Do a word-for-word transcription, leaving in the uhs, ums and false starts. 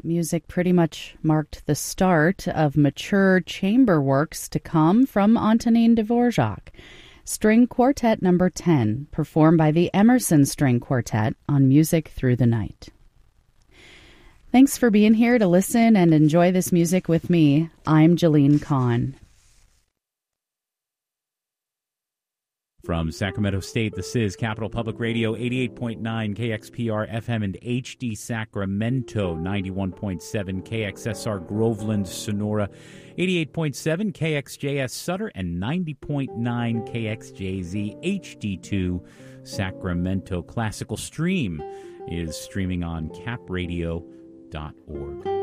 That music pretty much marked the start of mature chamber works to come from Antonin Dvorak. String Quartet Number ten, performed by the Emerson String Quartet on Music Through the Night. Thanks for being here to listen and enjoy this music with me. I'm Jalene Kahn. From Sacramento State, this is Capital Public Radio, eighty-eight point nine K X P R F M and H D Sacramento, ninety-one point seven K X S R Groveland, Sonora, eighty-eight point seven K X J S Sutter, and ninety point nine K X J Z H D two Sacramento. Classical Stream is streaming on cap radio dot org.